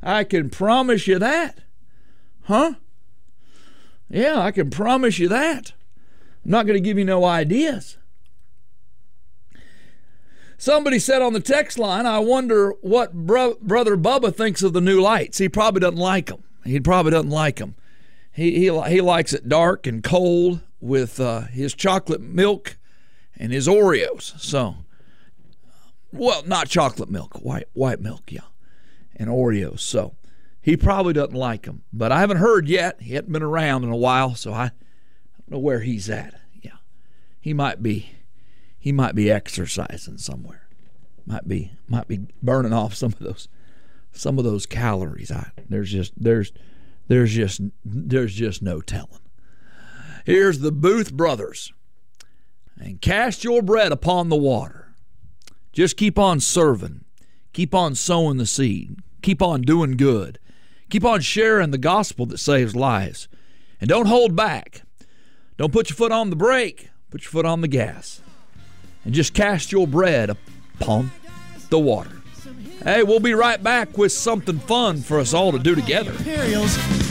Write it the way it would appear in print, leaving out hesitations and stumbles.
I can promise you that. Huh? Yeah, I can promise you that. I'm not going to give you no ideas. Somebody said on the text line, I wonder what Brother Bubba thinks of the new lights. He probably doesn't like them. He probably doesn't like them. He likes it dark and cold with his chocolate milk and his Oreos. So, well, not chocolate milk, white milk, yeah, and Oreos. So he probably doesn't like them. But I haven't heard yet. He hasn't been around in a while, so I don't know where he's at. Yeah, he might be exercising somewhere. Might be burning off some of those calories. There's just no telling. Here's the Booth Brothers. And cast your bread upon the water. Just keep on serving. Keep on sowing the seed. Keep on doing good. Keep on sharing the gospel that saves lives. And don't hold back. Don't put your foot on the brake. Put your foot on the gas. And just cast your bread upon the water. Hey, we'll be right back with something fun for us all to do together.